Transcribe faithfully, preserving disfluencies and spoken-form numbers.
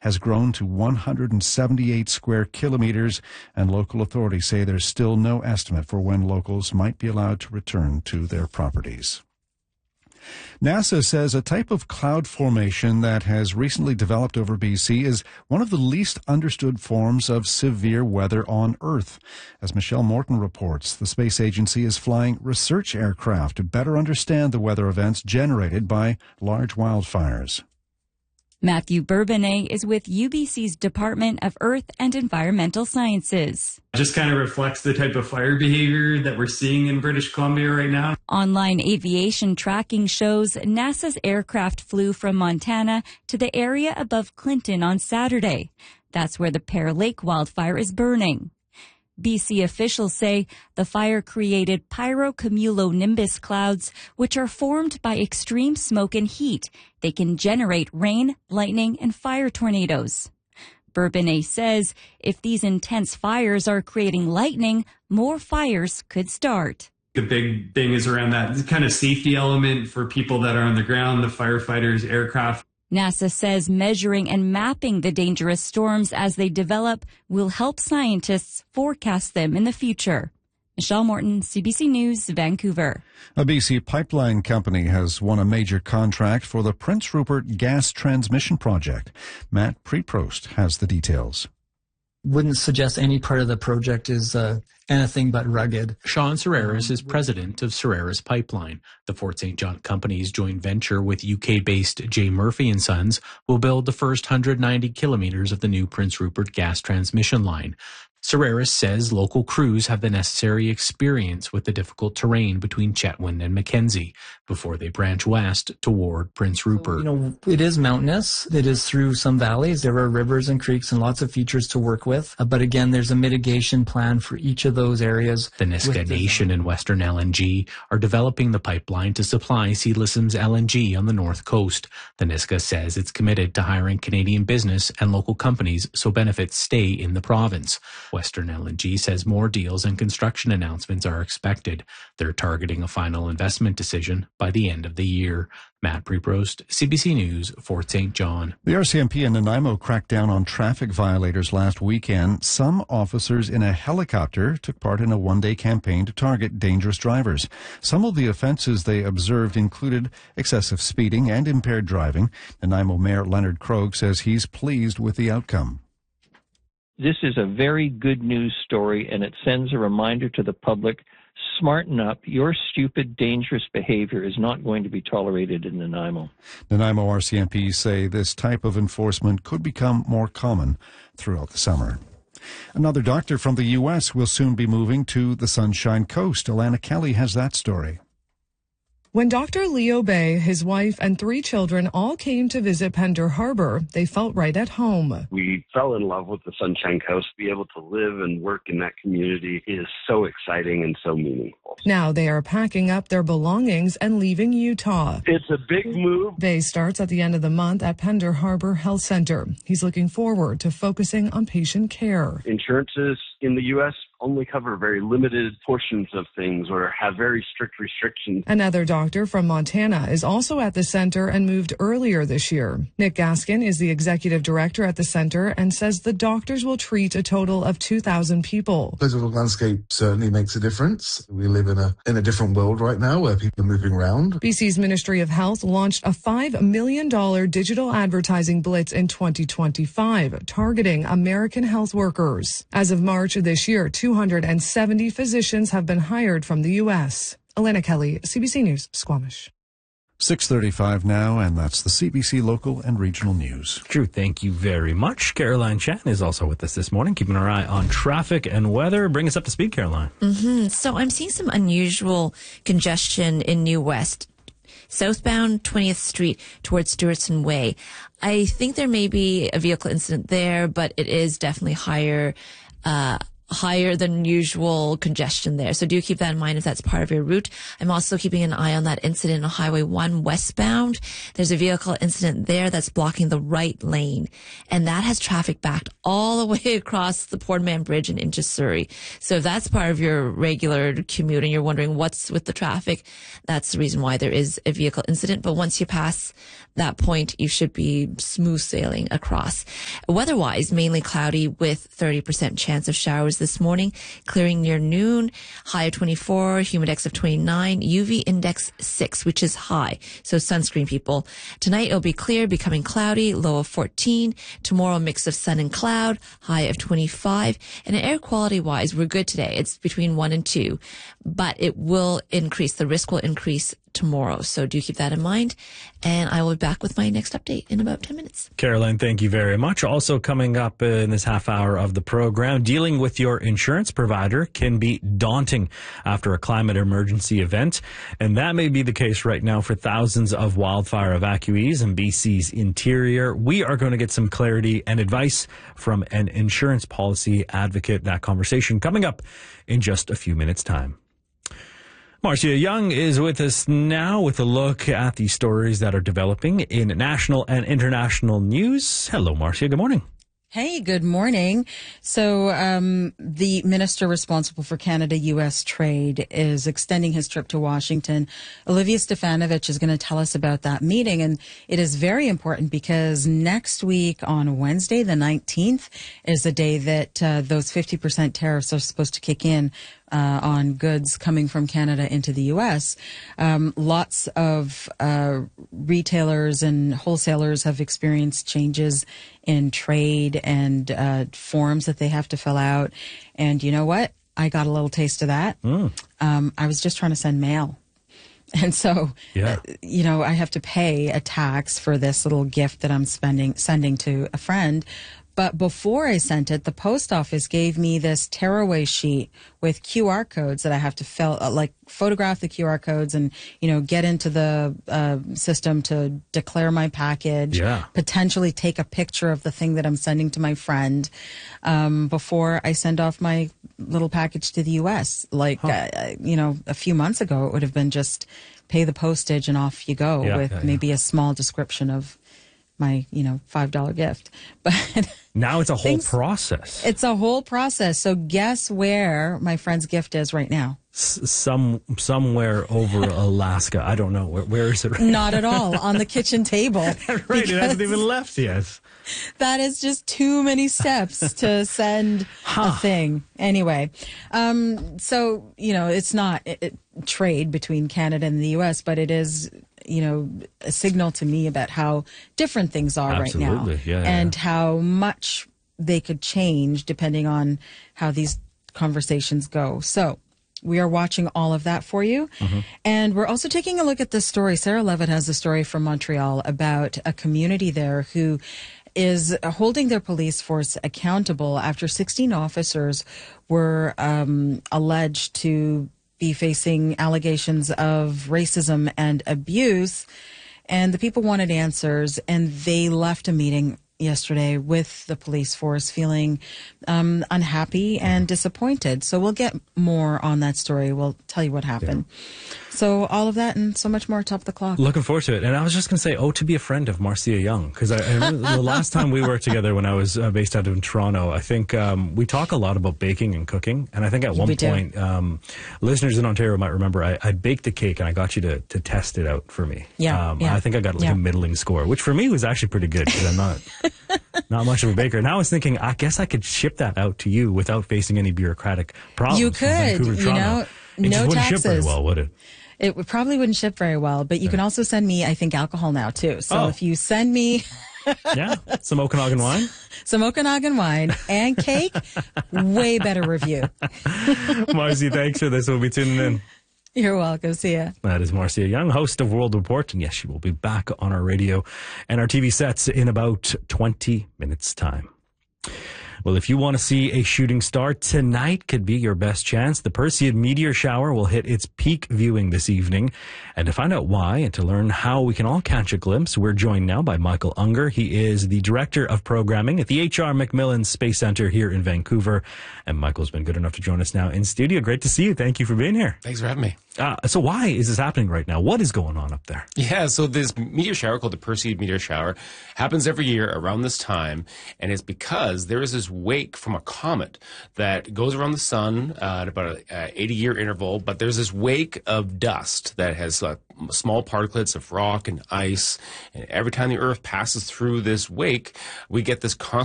has grown to one hundred seventy-eight square kilometers, and local authorities say there's still no estimate for when locals might be allowed to return to their properties. NASA says a type of cloud formation that has recently developed over B C is one of the least understood forms of severe weather on Earth. As Michelle Morton reports, the space agency is flying research aircraft to better understand the weather events generated by large wildfires. Matthew Bourbonnais is with U B C's Department of Earth and Environmental Sciences. It just kind of reflects the type of fire behavior that we're seeing in British Columbia right now. Online aviation tracking shows NASA's aircraft flew from Montana to the area above Clinton on Saturday. That's where the Pear Lake wildfire is burning. B C officials say the fire created pyrocumulonimbus clouds, which are formed by extreme smoke and heat. They can generate rain, lightning, and fire tornadoes. Bourbonnais says if these intense fires are creating lightning, more fires could start. The big thing is around that kind of safety element for people that are on the ground, the firefighters, aircraft. NASA says measuring and mapping the dangerous storms as they develop will help scientists forecast them in the future. Michelle Morton, C B C News, Vancouver. A B C pipeline company has won a major contract for the Prince Rupert Gas Transmission Project. Matt Preprost has the details. Wouldn't suggest any part of the project is uh, anything but rugged. Sean Serreras is president of Serreras Pipeline. The Fort Saint John Company's joint venture with U K-based J. Murphy and Sons will build the first one hundred ninety kilometers of the new Prince Rupert gas transmission line. Serreras says local crews have the necessary experience with the difficult terrain between Chetwynd and Mackenzie before they branch west toward Prince Rupert. You know, it is mountainous. It is through some valleys. There are rivers and creeks and lots of features to work with. Uh, but again, there's a mitigation plan for each of those areas. The Niska Nation and Western L N G are developing the pipeline to supply Seedless's L N G on the north coast. The Niska says it's committed to hiring Canadian business and local companies so benefits stay in the province. Western L N G says more deals and construction announcements are expected. They're targeting a final investment decision by the end of the year. Matt Preprost, C B C News, Fort Saint John. The R C M P in Nanaimo cracked down on traffic violators last weekend. Some officers in a helicopter took part in a one-day campaign to target dangerous drivers. Some of the offenses they observed included excessive speeding and impaired driving. Nanaimo Mayor Leonard Krogh says he's pleased with the outcome. This is a very good news story, and it sends a reminder to the public, smarten up. Your stupid, dangerous behavior is not going to be tolerated in Nanaimo. Nanaimo R C M Ps say this type of enforcement could become more common throughout the summer. Another doctor from the U S will soon be moving to the Sunshine Coast. Alana Kelly has that story. When Doctor Leo Bay, his wife, and three children all came to visit Pender Harbor, they felt right at home. We fell in love with the Sunshine Coast. To be able to live and work in that community is so exciting and so meaningful. Now they are packing up their belongings and leaving Utah. It's a big move. Bay starts at the end of the month at Pender Harbor Health Center. He's looking forward to focusing on patient care. Insurances in the U S only cover very limited portions of things or have very strict restrictions. Another doctor from Montana is also at the center and moved earlier this year. Nick Gaskin is the executive director at the center and says the doctors will treat a total of two thousand people. Political landscape certainly makes a difference. We live in a in a different world right now where people are moving around. B C's Ministry of Health launched a five million dollars digital advertising blitz in twenty twenty-five, targeting American health workers. As of March of this year, two hundred seventy physicians have been hired from the U S. Elena Kelly, C B C News, Squamish. six thirty-five now, and that's the C B C local and regional news. Drew, thank you very much. Caroline Chan is also with us this morning, keeping our eye on traffic and weather. Bring us up to speed, Caroline. Mm-hmm. So I'm seeing some unusual congestion in New West. Southbound twentieth Street towards Stewartson Way. I think there may be a vehicle incident there, but it is definitely higher uh higher than usual congestion there. So do keep that in mind if that's part of your route. I'm also keeping an eye on that incident on Highway one westbound. There's a vehicle incident there that's blocking the right lane, and that has traffic backed all the way across the Portman Bridge and into Surrey. So if that's part of your regular commute and you're wondering what's with the traffic, that's the reason why there is a vehicle incident. But once you pass that point, you should be smooth sailing across. Weather-wise, mainly cloudy with thirty percent chance of showers this morning, clearing near noon, high of twenty-four, humidex of twenty-nine, U V index six, which is high. So sunscreen, people. Tonight it'll be clear, becoming cloudy, low of fourteen. Tomorrow, mix of sun and cloud, high of twenty-five. And air quality-wise, we're good today. It's between one and two, but it will increase. The risk will increase tomorrow. So do keep that in mind. And I will be back with my next update in about ten minutes. Caroline, thank you very much. Also coming up in this half hour of the program, dealing with your insurance provider can be daunting after a climate emergency event. And that may be the case right now for thousands of wildfire evacuees in B C's interior. We are going to get some clarity and advice from an insurance policy advocate. That conversation coming up in just a few minutes' time. Marcia Young is with us now with a look at the stories that are developing in national and international news. Hello, Marcia. Good morning. Hey, good morning. So um, the minister responsible for Canada-U S trade is extending his trip to Washington. Olivia Stefanovich is going to tell us about that meeting. And it is very important because next week on Wednesday, the nineteenth, is the day that uh, those fifty percent tariffs are supposed to kick in Uh, on goods coming from Canada into the U S. Um, lots of uh, retailers and wholesalers have experienced changes in trade and uh, forms that they have to fill out. And you know what? I got a little taste of that. Mm. Um, I was just trying to send mail. And so, yeah. uh, you know, I have to pay a tax for this little gift that I'm spending, sending to a friend. But before I sent it, the post office gave me this tearaway sheet with Q R codes that I have to fill, uh, like photograph the Q R codes and, you know, get into the uh, system to declare my package, yeah. potentially take a picture of the thing that I'm sending to my friend um, before I send off my little package to the U S. Like, huh. uh, you know, a few months ago, it would have been just pay the postage and off you go yeah, with yeah, maybe yeah. a small description of my, you know, five dollar gift. But now it's a whole things, process. It's a whole process. So guess where my friend's gift is right now? S- some somewhere over Alaska. I don't know. Where, where is it right Not at all. On the kitchen table. Right. It hasn't even left yet. That is just too many steps to send huh. a thing. Anyway, um, so, you know, it's not it, it, trade between Canada and the U S, but it is, you know, a signal to me about how different things are Absolutely. right now yeah, and yeah. how much they could change depending on how these conversations go. So we are watching all of that for you. Mm-hmm. And we're also taking a look at this story. Sarah Levitt has a story from Montreal about a community there who is holding their police force accountable after sixteen officers were um, alleged to be facing allegations of racism and abuse. And the people wanted answers, and they left a meeting yesterday with the police force feeling um, unhappy and disappointed. So we'll get more on that story. We'll tell you what happened. Yeah. So all of that and so much more top of the clock. Looking forward to it. And I was just going to say, oh, to be a friend of Marcia Young, because I, I remember the last time we worked together when I was uh, based out of Toronto, I think um, we talk a lot about baking and cooking. And I think at one we point, um, listeners in Ontario might remember, I, I baked a cake and I got you to, to test it out for me. Yeah, um, yeah. I think I got like yeah. a middling score, which for me was actually pretty good because I'm not... Not much of a baker. Now I was thinking, I guess I could ship that out to you without facing any bureaucratic problems. You could, Vancouver, you know, it no just wouldn't taxes. ship very well, would it? It would, probably wouldn't ship very well, but you yeah. can also send me, I think, alcohol now too. So oh. if you send me... yeah, some Okanagan wine. Some Okanagan wine and cake, way better review. Marcy, thanks for this. We'll be tuning in. You're welcome. See ya. That is Marcia Young, host of World Report. And yes, she will be back on our radio and our T V sets in about twenty minutes' time. Well, if you want to see a shooting star, tonight could be your best chance. The Perseid meteor shower will hit its peak viewing this evening. And to find out why and to learn how we can all catch a glimpse, we're joined now by Michael Unger. He is the Director of Programming at the H R MacMillan Space Center here in Vancouver. And Michael's been good enough to join us now in studio. Great to see you. Thank you for being here. Thanks for having me. Uh, so why is this happening right now? What is going on up there? Yeah, so this meteor shower called the Perseid meteor shower happens every year around this time, and it's because there is this wake from a comet that goes around the sun uh, at about an eighty-year interval, but there's this wake of dust that has uh, small particles of rock and ice, and every time the Earth passes through this wake, we get this constant